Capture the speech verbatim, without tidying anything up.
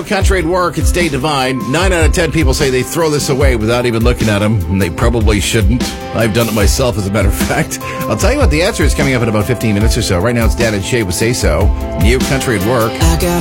New Country at Work. It's Date Divine. Nine out of ten people say they throw this away without even looking at them, and they probably shouldn't. I've done it myself, as a matter of fact. I'll tell you what the answer is coming up in about fifteen minutes or so. Right now, it's Dan and Shay with Say So. New Country at Work. I got